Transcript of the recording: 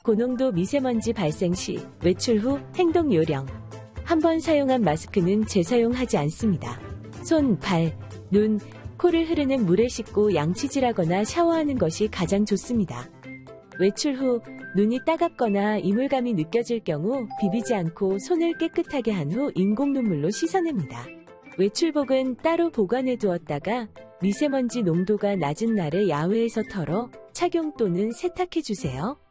고농도 미세먼지 발생 시 외출 후 행동 요령. 한 번 사용한 마스크는 재사용하지 않습니다. 손, 발, 눈, 코를 흐르는 물에 씻고 양치질하거나 샤워하는 것이 가장 좋습니다. 외출 후 눈이 따갑거나 이물감이 느껴질 경우 비비지 않고 손을 깨끗하게 한 후 인공 눈물로 씻어냅니다. 외출복은 따로 보관해 두었다가 미세먼지 농도가 낮은 날에 야외에서 털어 착용 또는 세탁해 주세요.